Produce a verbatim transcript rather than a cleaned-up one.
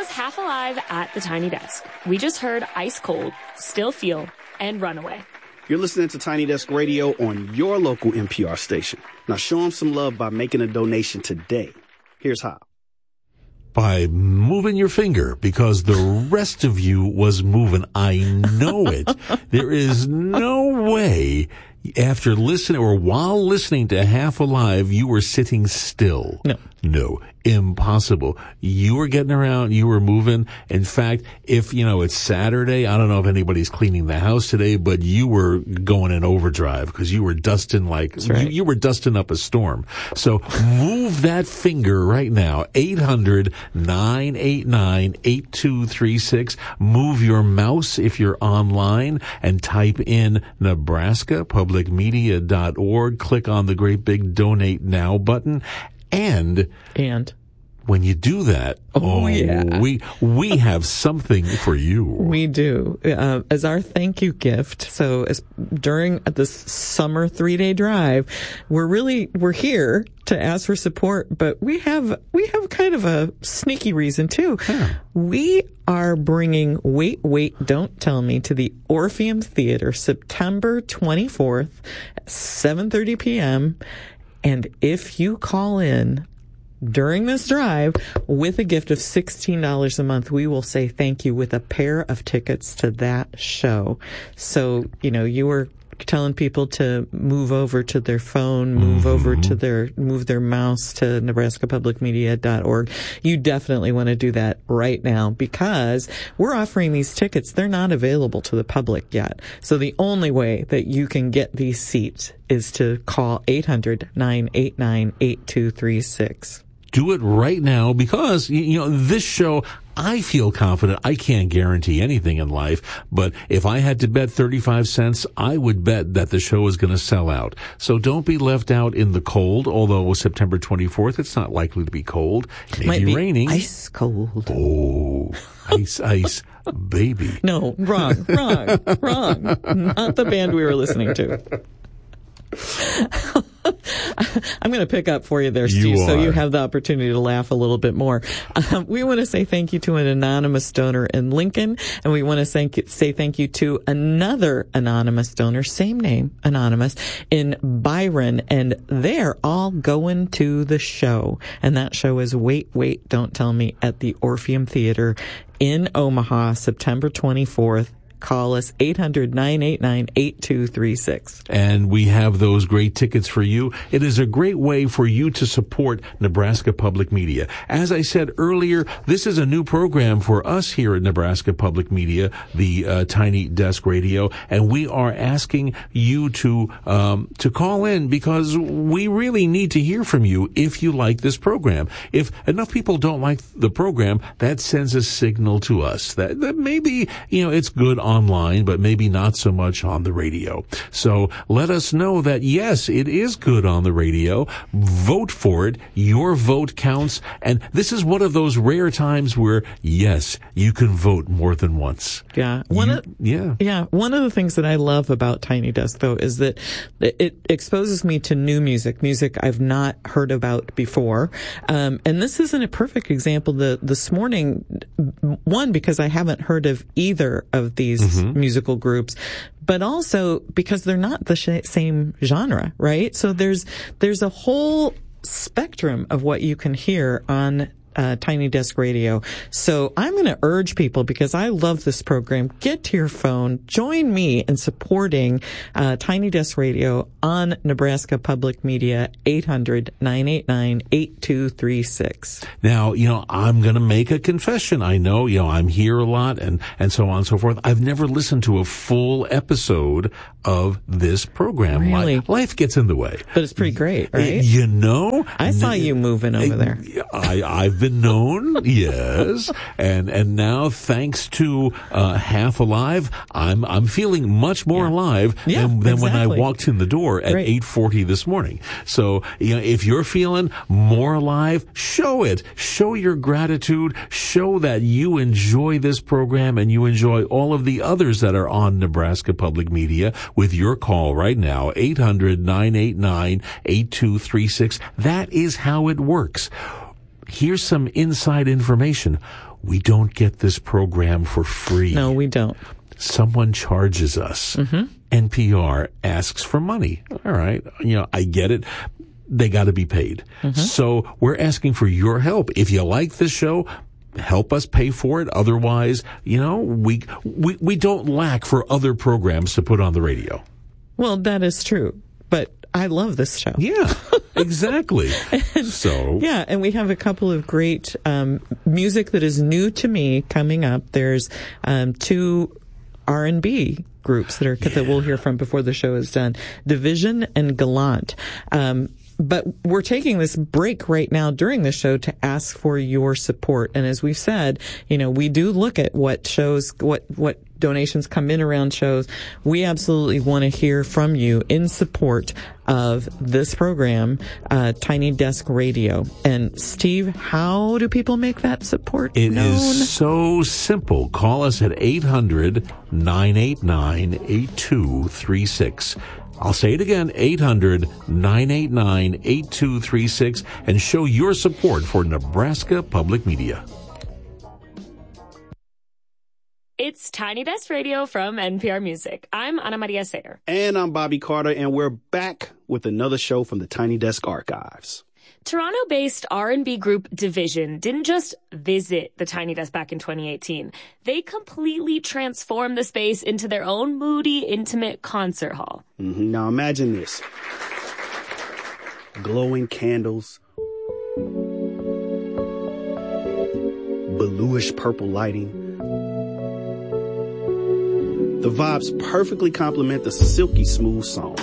was Half Alive at the Tiny Desk. We just heard Ice Cold, Still Feel, and Runaway. You're listening to Tiny Desk Radio on your local N P R station. Now show them some love by making a donation today. Here's how. By moving your finger, because the rest of you was moving. I know it. There is no way after listening or while listening to Half Alive, you were sitting still. No. No. Impossible. You were getting around. You were moving. In fact, if, you know, it's Saturday, I don't know if anybody's cleaning the house today, but you were going in overdrive because you were dusting like, right. you, you were dusting up a storm. So move that finger right now. eight hundred, nine eight nine, eight two three six. Move your mouse if you're online and type in Nebraska Public Media dot org. Click on the great big Donate Now button. And, and when you do that, oh, oh yeah. we, we have something for you. We do, uh, as our thank you gift. So as during this summer three day drive, we're really, we're here to ask for support, but we have, we have kind of a sneaky reason too. Yeah. We are bringing Wait, Wait, Don't Tell Me to the Orpheum Theater September twenty-fourth at seven thirty p.m. And if you call in during this drive with a gift of sixteen dollars a month, we will say thank you with a pair of tickets to that show. So, you know, you were telling people to move over to their phone, move mm-hmm. over to their, move their mouse to Nebraska Public Media dot org. You definitely want to do that right now because we're offering these tickets. They're not available to the public yet. So the only way that you can get these seats is to call eight hundred, nine eight nine, eight two three six. Do it right now because, you know, this show, I feel confident. I can't guarantee anything in life, but if I had to bet thirty-five cents, I would bet that the show is going to sell out. So don't be left out in the cold, although September twenty-fourth, it's not likely to be cold. It may Might be be raining. Ice cold. Oh, ice, ice, baby. No, wrong, wrong, wrong. Not the band we were listening to. I'm going to pick up for you there, Steve, you so you are. have the opportunity to laugh a little bit more. Um, we want to say thank you to an anonymous donor in Lincoln, and we want to thank, say thank you to another anonymous donor, same name, anonymous, in Byron, and they're all going to the show. And that show is Wait, Wait, Don't Tell Me at the Orpheum Theater in Omaha, September twenty-fourth. Call us eight hundred, nine eight nine, eight two three six. And we have those great tickets for you. It is a great way for you to support Nebraska Public Media. As I said earlier, this is a new program for us here at Nebraska Public Media, the uh, Tiny Desk Radio, and we are asking you to um, to call in because we really need to hear from you if you like this program. If enough people don't like the program, that sends a signal to us that, that maybe, you know, it's good on online, but maybe not so much on the radio. So let us know that, yes, it is good on the radio. Vote for it. Your vote counts. And this is one of those rare times where, yes, you can vote more than once. Yeah. One you, of, yeah. Yeah. One of the things that I love about Tiny Desk, though, is that it exposes me to new music, music I've not heard about before. Um, and this isn't a perfect example. The, this morning, one, because I haven't heard of either of these Mm-hmm. musical groups, but also because they're not the sh- same genre, right? So there's there's a whole spectrum of what you can hear on Uh, Tiny Desk Radio. So I'm going to urge people, because I love this program, get to your phone, join me in supporting uh, Tiny Desk Radio on Nebraska Public Media, eight hundred, nine eight nine, eight two three six. Now, you know, I'm going to make a confession. I know, you know, I'm here a lot and, and so on and so forth. I've never listened to a full episode of this program. Really? Life, life gets in the way. But it's pretty great, right? You know? I saw you moving over there. I, I've been known, yes, and and now thanks to uh, Half Alive, I'm I'm feeling much more yeah. alive yeah, than, than exactly. when I walked in the door at right. eight forty this morning. So, you know, if you're feeling more alive, show it. Show your gratitude. Show that you enjoy this program and you enjoy all of the others that are on Nebraska Public Media with your call right now, eight hundred, nine eight nine, eight two three six. That is how it works. here's some inside information. We don't get this program for free. No, we don't. Someone charges us. Mm-hmm. N P R asks for money. All right. You know, I get it. They got to be paid. Mm-hmm. So we're asking for your help. If you like this show, help us pay for it. Otherwise, you know, we, we, we don't lack for other programs to put on the radio. Well, that is true. But I love this show. Yeah, exactly. and, so yeah, and we have a couple of great um, music that is new to me coming up. There's um, two R and B groups that are yeah. that we'll hear from before the show is done. Division and Gallant. Um, But we're taking this break right now during the show to ask for your support. And as we've said, you know, we do look at what shows, what, what donations come in around shows. We absolutely want to hear from you in support of this program, uh, Tiny Desk Radio. And Steve, how do people make that support It known? is so simple. Call us at eight hundred, nine eight nine, eight two three six. I'll say it again, eight hundred, nine eight nine, eight two three six, and show your support for Nebraska Public Media. It's Tiny Desk Radio from N P R Music. I'm Ana Maria Sayer. And I'm Bobby Carter, and we're back with another show from the Tiny Desk Archives. Toronto-based R and B group Division didn't just visit the Tiny Desk back in twenty eighteen. They completely transformed the space into their own moody, intimate concert hall. Mm-hmm. Now imagine this. Glowing candles, bluish purple lighting. The vibes perfectly complement the silky smooth song.